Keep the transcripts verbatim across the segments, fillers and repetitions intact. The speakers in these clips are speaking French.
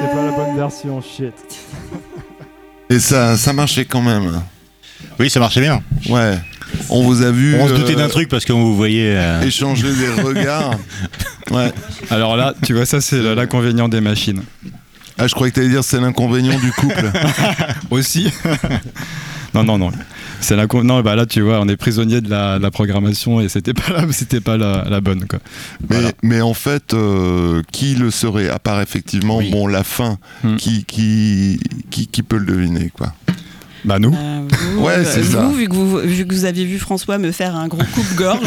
C'était pas la bonne version, shit. Et ça, ça marchait quand même. Oui, ça marchait bien. Ouais. On vous a vu. On se doutait euh, d'un truc parce qu'on vous voyait. Euh... échanger des regards. Ouais. Alors là, tu vois, ça, c'est l'inconvénient des machines. Ah, je croyais que t'allais dire c'est l'inconvénient du couple. Aussi. Non, non, non. C'est la non, bah là, tu vois, on est prisonnier de la, de la programmation et c'était pas la, c'était pas la, la bonne, quoi. Mais, Voilà. mais en fait, euh, qui le serait, à part effectivement, Oui. bon, la fin, Hmm. qui, qui, qui, qui peut le deviner, quoi. Bah nous. Euh, vous, Ouais, euh, c'est vous, ça. Vu que vous, vu que vous avez vu François me faire un gros coupe-gorge,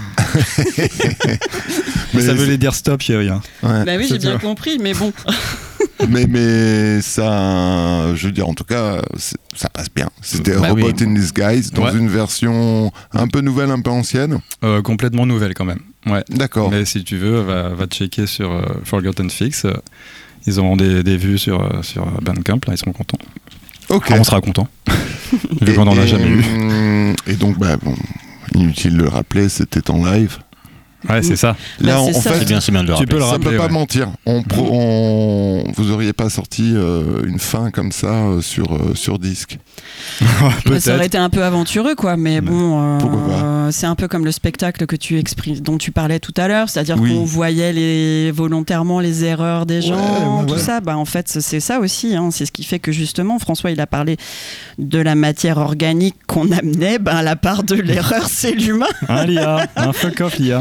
Mais ça veut c'est- les dire stop, chérie. Hein. Ouais. bah oui, c'est j'ai bien ça. compris, mais bon. mais, mais ça, je veux dire, en tout cas, c'est- ça passe bien. C'était Bah Robot oui. in Disguise, dans Ouais. une version un peu nouvelle, un peu ancienne. Euh, complètement nouvelle quand même. Ouais. D'accord. Mais si tu veux, va, va checker sur euh, Forgotten Fix. Euh, ils auront des, des vues sur, euh, sur Bandcamp, là, ils seront contents. Ok. Ah, on sera content. Vu Et- qu'on en a et, jamais eu. hum, Et donc, bah, bon, inutile de le rappeler, c'était en live. Ouais, c'est ça. Là, Bah, en, c'est en ça. fait, C'est bien, c'est bien de le Tu rappeler. peux le ça rappeler. peut pas Ouais. mentir. On pro- on- vous auriez pas sorti euh, une fin comme ça euh, sur, euh, sur disque. Mais ça aurait Peut-être. été un peu aventureux, quoi. Mais Mais bon, euh, pourquoi pas. c'est un peu comme le spectacle que tu exprimes, dont tu parlais tout à l'heure, c'est-à-dire Oui. qu'on voyait les, volontairement les erreurs des gens, Ouais, ouais, tout ouais. ça. Bah, en fait, c'est ça aussi. Hein. C'est ce qui fait que justement, François, il a parlé de la matière organique qu'on amenait. Bah, la part de l'erreur, c'est l'humain. Un L I A, un fuck off l'I A.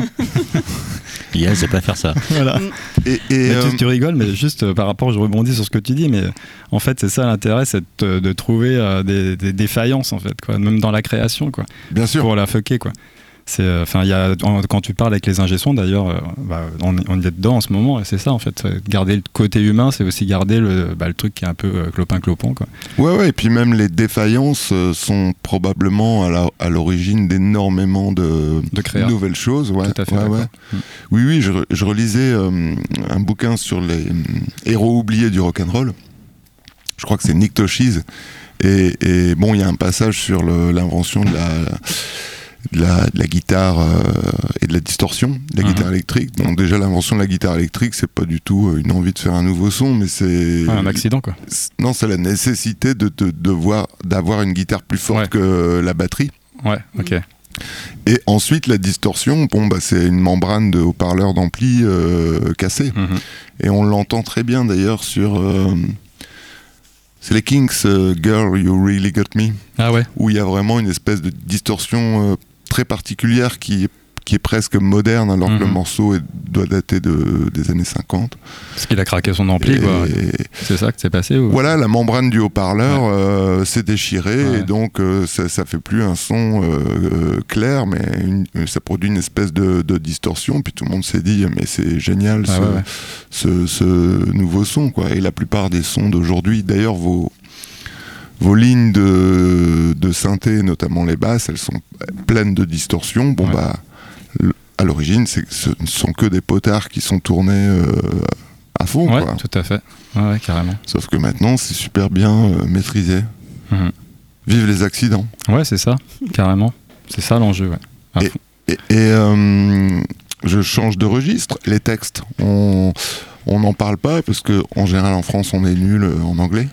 Il ne sait pas faire ça. Voilà. Et, et, Mais euh, tu, tu rigoles, mais juste euh, par rapport, je rebondis sur ce que tu dis, mais en fait, c'est ça l'intérêt, c'est de, de trouver euh, des, des défaillances, en fait, quoi, même dans la création, quoi, bien sûr. pour la fucker, quoi. C'est, enfin, il y a, en- quand tu parles avec les ingé sons, d'ailleurs, euh, bah, on, est- on est dedans en ce moment, et c'est ça, en fait, c'est garder le côté humain, c'est aussi garder le, bah, le truc qui est un peu euh, clopin-clopon, quoi. Ouais, ouais, et puis même les défaillances euh, sont probablement à la- à l'origine d'énormément de, De créa. nouvelles choses. Ouais, Tout à fait ouais, d'accord. ouais. Mm. Oui, oui, je, re- je relisais euh, un bouquin sur les euh, héros oubliés du rock'n'roll. Je crois que c'est Nick Toshiz. Et, et bon, il y a un passage sur le- l'invention de la, de la, de la guitare euh, et de la distorsion, de la Mhm. guitare électrique. Donc déjà, l'invention de la guitare électrique, c'est pas du tout euh, une envie de faire un nouveau son, mais c'est... Ouais, un accident, quoi. Non, c'est la nécessité de, de, de voir, d'avoir une guitare plus forte Ouais. que la batterie. Ouais, ok. Et ensuite, la distorsion, bon, bah, c'est une membrane de haut-parleur d'ampli euh, cassée. Mhm. Et on l'entend très bien d'ailleurs sur... euh, c'est les Kinks, euh, Girl, You Really Got Me, Ah ouais. où il y a vraiment une espèce de distorsion euh, très particulière qui est, qui est presque moderne, alors que le Mhm. morceau est- doit dater de, des années cinquante. Parce qu'il a craqué son ampli, Et- quoi. C'est ça que c'est passé ou... Voilà, la membrane du haut-parleur euh, s'est déchirée Ouais. et donc euh, ça, ça fait plus un son euh, euh, clair, mais une- ça produit une espèce de, de distorsion. Puis tout le monde s'est dit, mais c'est génial Ah ce, ouais, ouais. ce, ce nouveau son, quoi. Et la plupart des sons d'aujourd'hui, d'ailleurs, vos, vos lignes de, de synthé, notamment les basses, elles sont pleines de distorsion. Bon, Ouais. bah, le- à l'origine, c'est- ce ne sont que des potards qui sont tournés euh, à fond, Ouais, quoi. tout à fait. Ouais, ouais, carrément. Sauf que maintenant, c'est super bien euh, maîtrisé. Mhm. Vive les accidents. Ouais, c'est ça, carrément. C'est ça l'enjeu, ouais. À fond. Et, et, euh, je change de registre. Les textes, on on n'en parle pas parce que en général en France, on est nul euh, en anglais.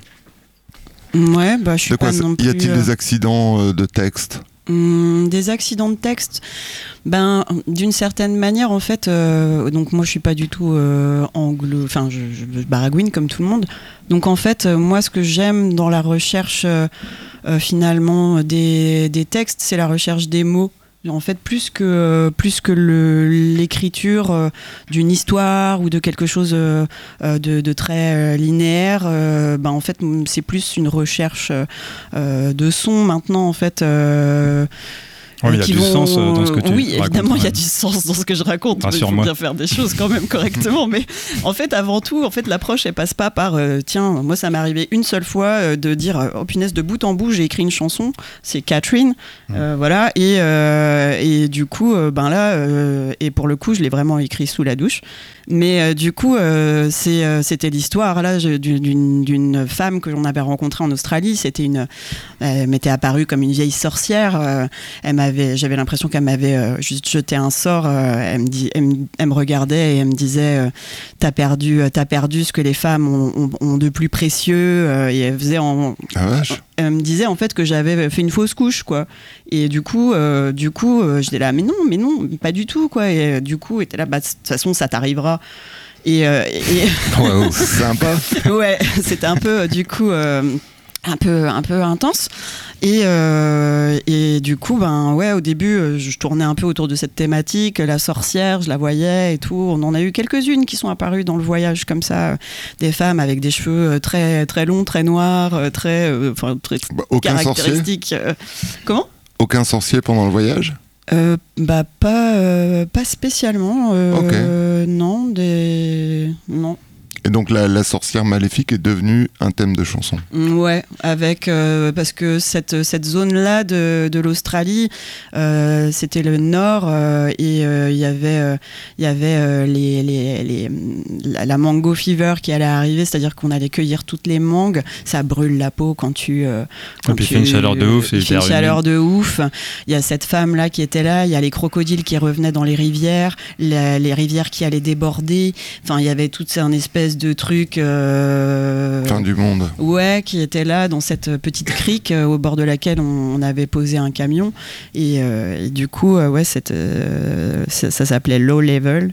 Ouais, bah, je suis De quoi pas ça- non plus. y a-t-il euh, des accidents euh, de texte? Hum, des accidents de texte, ben d'une certaine manière en fait. Euh, donc moi je suis pas du tout euh, anglo, enfin je, je, je baragouine comme tout le monde. Donc en fait euh, moi ce que j'aime dans la recherche euh, euh, finalement des, des textes, c'est la recherche des mots. En fait, plus que plus que le, l'écriture euh, d'une histoire ou de quelque chose euh, euh, de, de très euh, linéaire, euh, ben en fait, c'est plus une recherche euh, de son maintenant. En fait, euh, Ouais, mais il y a qui du vont- sens euh, dans ce que tu Oui, racontes, évidemment, il y a ouais. du sens dans ce que je raconte. mais Il faut Rassure-moi. bien faire des choses quand même correctement. Mais en fait, avant tout, en fait, l'approche, elle passe pas par euh, tiens, moi, ça m'est arrivé une seule fois euh, de dire euh, oh punaise, de bout en bout, j'ai écrit une chanson. C'est Catherine, euh, voilà. Et, euh, et du coup, euh, ben là, euh, et pour le coup, je l'ai vraiment écrit sous la douche. Mais euh, du coup, euh, c'est, euh, c'était l'histoire là je- d'une, d'une femme que j'en avais rencontrée en Australie. C'était une, elle m'était apparue comme une vieille sorcière. Euh, elle m'avait j'avais, j'avais l'impression qu'elle m'avait euh, juste jeté un sort. Euh, elle, me dit, elle, me, elle me regardait et elle me disait euh, t'as perdu, t'as perdu ce que les femmes ont, ont, ont de plus précieux. Euh, et elle faisait en, Ah vache. elle me disait en fait que j'avais fait une fausse couche, quoi. Et du coup, euh, du coup, euh, j'étais là, mais non, mais non, pas du tout, quoi. Et euh, du coup, était là, bah, de toute façon, ça t'arrivera. Et, euh, et... Ouais, sympa. Ouais, c'était un peu, du coup, euh, un peu, un peu intense. Et, euh, et du coup, ben ouais, au début, je tournais un peu autour de cette thématique, la sorcière, je la voyais et tout. On en a eu quelques-unes qui sont apparues dans le voyage comme ça, des femmes avec des cheveux très, très longs, très noirs, très, enfin, euh, très bah, aucun caractéristiques. Sorcier Comment ? Aucun sorcier pendant le voyage ? Euh, bah pas euh, pas spécialement euh, okay. non des non. Et donc la, la sorcière maléfique est devenue un thème de chanson. Ouais, avec euh, parce que cette cette zone là de, de l'Australie, euh, c'était le nord euh, et il euh, y avait il euh, y avait euh, les, les, les la, la mango fever qui allait arriver, c'est-à-dire qu'on allait cueillir toutes les mangues, ça brûle la peau quand tu euh, quand et puis tu, il fait une chaleur de ouf, il fait une chaleur de ouf. Il y a cette femme là qui était là, il y a les crocodiles qui revenaient dans les rivières, les, les rivières qui allaient déborder. Enfin, il y avait toute une espèce de truc euh, fin du monde, ouais, qui était là dans cette petite crique euh, au bord de laquelle on, on avait posé un camion et, euh, et du coup euh, ouais cette, euh, ça, ça s'appelait Low Level.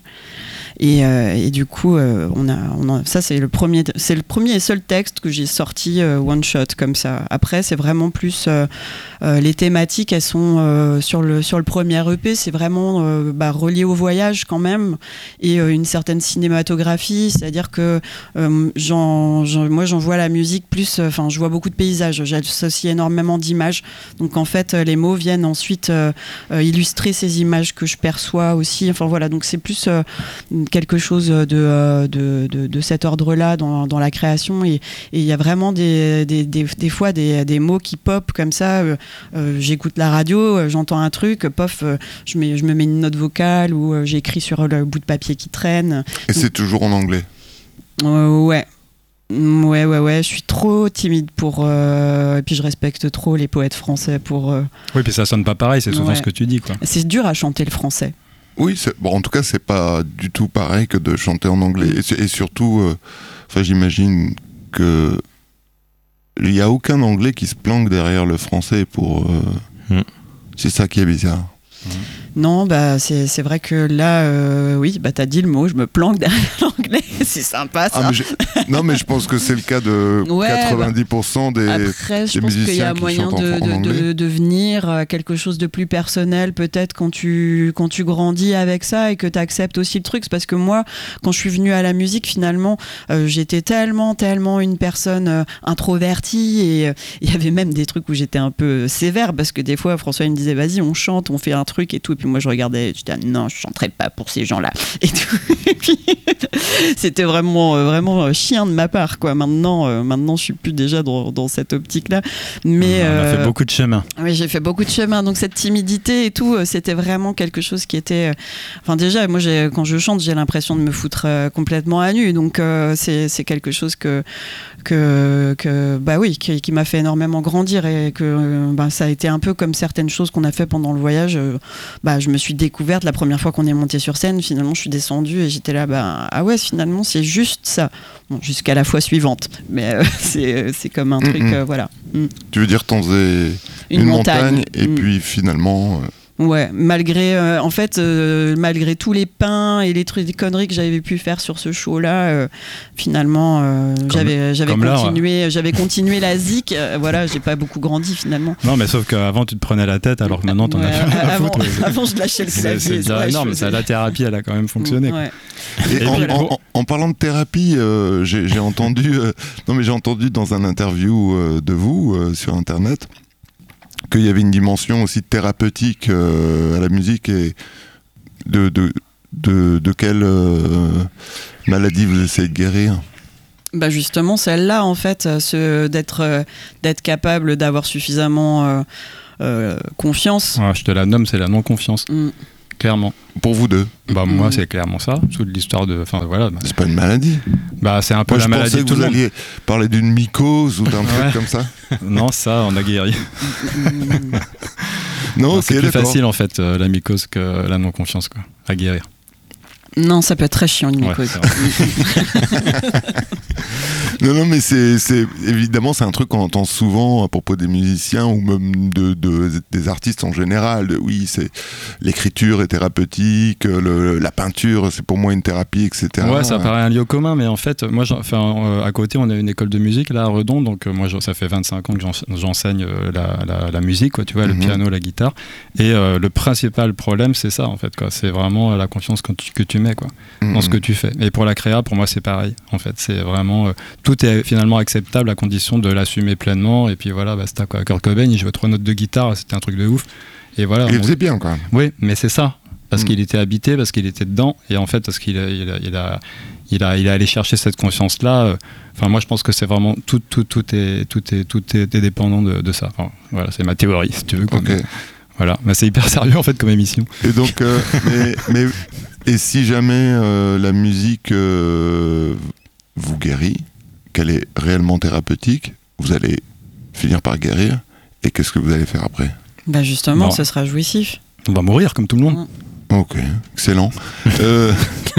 Et, euh, et du coup, euh, on a, on a, ça c'est le premier, c'est le premier et seul texte que j'ai sorti euh, one shot comme ça. Après, c'est vraiment plus euh, euh, les thématiques, elles sont euh, sur le sur le premier E P, c'est vraiment euh, bah, relié au voyage quand même et euh, une certaine cinématographie, c'est-à-dire que euh, j'en, j'en, moi j'en vois la musique plus, enfin, euh, je vois beaucoup de paysages, j'associe énormément d'images. Donc en fait, les mots viennent ensuite euh, euh, illustrer ces images que je perçois aussi. Enfin voilà, donc c'est plus euh, quelque chose de, de, de, de cet ordre-là dans, dans la création et il y a vraiment des, des, des, des fois des, des mots qui pop comme ça, euh, euh, j'écoute la radio, euh, j'entends un truc, pof, euh, je, mets, je me mets une note vocale ou euh, j'écris sur le bout de papier qui traîne. Et c'est toujours en anglais euh, Ouais. Ouais, ouais, ouais, je suis trop timide pour... Euh, et puis je respecte trop les poètes français pour... Euh, oui, puis ça sonne pas pareil, c'est souvent ouais. ce que tu dis, quoi. C'est dur à chanter le français. Oui, c'est, bon, en tout cas, c'est pas du tout pareil que de chanter en anglais. Et, et surtout, euh, enfin, j'imagine que il n'y a aucun anglais qui se planque derrière le français pour. Euh, mm. C'est ça qui est bizarre. Mm. Non, bah c'est, c'est vrai que là, euh, oui, bah t'as dit le mot, je me planque derrière l'anglais, c'est sympa ça. Ah, mais non, mais je pense que c'est le cas de ouais, quatre-vingt-dix pour cent des, après, je des pense musiciens qu'il y a moyen qui chantent de, en, en de, de, de venir à quelque chose de plus personnel, peut-être quand tu, quand tu grandis avec ça et que tu acceptes aussi le truc. C'est parce que moi, quand je suis venue à la musique, finalement, euh, j'étais tellement, tellement une personne euh, introvertie et il euh, y avait même des trucs où j'étais un peu sévère parce que des fois, François il me disait vas-y, on chante, on fait un truc et tout. Et puis moi, je regardais, je disais non, je chanterai pas pour ces gens-là. Et, tout. Et puis, c'était vraiment, euh, vraiment chien de ma part, quoi. Maintenant, euh, maintenant, je suis plus déjà dans, dans cette optique-là. Mais on a euh, fait beaucoup de chemin. Oui, j'ai fait beaucoup de chemin. Donc cette timidité et tout, c'était vraiment quelque chose qui était. Euh, enfin déjà, moi, j'ai, quand je chante, j'ai l'impression de me foutre euh, complètement à nu. Donc euh, c'est, c'est quelque chose que que que bah oui, qui, qui m'a fait énormément grandir et que euh, bah, ça a été un peu comme certaines choses qu'on a fait pendant le voyage. Euh, bah je me suis découverte la première fois qu'on est monté sur scène. Finalement, je suis descendue et j'étais là, bah ah ouais, finalement, c'est juste ça. Bon, jusqu'à la fois suivante, mais euh, c'est c'est comme un mm-hmm. truc, euh, voilà. Mm. Tu veux dire, t'en faisais une, une montagne, montagne et mm. puis finalement. Euh... Ouais, malgré euh, en fait euh, malgré tous les pains et les trucs, les conneries que j'avais pu faire sur ce show-là, euh, finalement euh, comme, j'avais j'avais continué, ouais. j'avais continué la zik. Euh, voilà, j'ai pas beaucoup grandi finalement. Non, mais sauf qu'avant tu te prenais la tête, alors que maintenant t'en ouais, as plus rien à foutre. Ouais. Avant je lâchais le clavier. C'est, c'est, c'est non, mais ça, la thérapie, elle a quand même fonctionné. Ouais. Et, et en, en, en parlant de thérapie, euh, j'ai, j'ai entendu, euh, non mais j'ai entendu dans un interview euh, de vous euh, sur internet qu'il y avait une dimension aussi thérapeutique euh, à la musique et de, de, de, de quelle euh, maladie vous essayez de guérir ? Bah justement celle-là en fait, ce, d'être, euh, d'être capable d'avoir suffisamment euh, euh, confiance. Ouais, je te la nomme, c'est la non-confiance. Mm. Clairement. Pour vous deux. Bah moi mmh. c'est clairement ça, toute l'histoire de, enfin voilà. Bah, c'est pas une maladie. Bah c'est un peu moi, la maladie de tout le monde. Je pensais que vous alliez parler d'une mycose ou d'un ouais. truc comme ça. Non, ça on a guéri. Non, ok, c'est plus d'accord. facile en fait euh, la mycose que la non-confiance quoi, à guérir. Non, ça peut être très chiant une Ouais, mycose. c'est vrai. Non, non, mais c'est, c'est évidemment c'est un truc qu'on entend souvent à propos des musiciens ou même de, de des artistes en général. De, oui, c'est l'écriture est thérapeutique, le, la peinture c'est pour moi une thérapie, et cetera. Ouais, ça paraît un lieu commun, mais en fait, moi, j'en- enfin, euh, à côté, on a une école de musique là à Redon, donc euh, moi, j'en- ça fait vingt-cinq ans que j'en- j'enseigne euh, la, la, la musique, quoi, tu vois, le Mhm. piano, la guitare, et euh, le principal problème, c'est ça, en fait, quoi, c'est vraiment la confiance que tu, que tu mets, quoi, Mhm. dans ce que tu fais. Et pour la créa, pour moi, c'est pareil, en fait, c'est vraiment euh, tout est finalement acceptable à condition de l'assumer pleinement, et puis voilà, basta, quoi. Kurt Cobain, il jouait trois notes de guitare, c'était un truc de ouf, et voilà. Il le on- faisait bien, quoi. Oui, mais c'est ça. Parce Mm. qu'il était habité, parce qu'il était dedans, et en fait, parce qu'il a, il a, il a, il a, il a allé chercher cette conscience-là. euh, Enfin, moi, je pense que c'est vraiment tout, tout, tout est, tout est, tout est, est dépendant de, de ça. Enfin, voilà, c'est ma théorie, si tu veux. quoi. Ok. Mais voilà, mais c'est hyper sérieux en fait comme émission. Et donc, euh, mais, mais et si jamais euh, la musique euh, vous guérit, qu'elle est réellement thérapeutique, vous allez finir par guérir. Et qu'est-ce que vous allez faire après? Bah justement, Non. ce sera jouissif. On va mourir comme tout le monde. Ok, excellent. euh,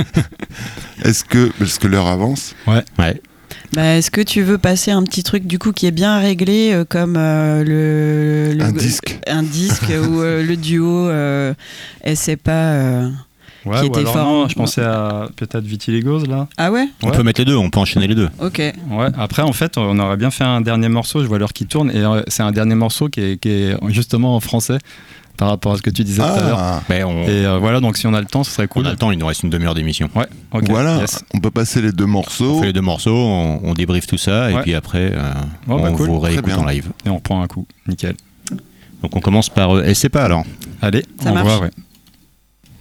est-ce que, parce que l'heure avance, Ouais. Bah, est-ce que tu veux passer un petit truc du coup qui est bien réglé euh, comme euh, le, le- un disque un disque ou euh, le duo euh, et c'est pas euh, Ouais, Qui ou était alors fort. non, je pensais à peut-être Vitiligos là. ah ouais On Ouais. peut mettre les deux, on peut enchaîner les deux. ok Ouais, après en fait, on aurait bien fait un dernier morceau, je vois l'heure qui tourne, et euh, c'est un dernier morceau qui est, qui est justement en français par rapport à ce que tu disais tout à l'heure. Ah, Mais on, Et euh, voilà, donc si on a le temps, ce serait on cool. a le temps, il nous reste une demi-heure d'émission. Ouais, ok. voilà, yes. on peut passer les deux On morceaux. fait les deux morceaux, on, on débriefe tout ça, et Ouais. puis après, euh, Oh, bah, on cool. vous Très réécoute bien. en live. Et on reprend un coup, nickel. Donc on commence par euh, Elle sait pas alors. Allez, Ça au revoir. marche. Ouais.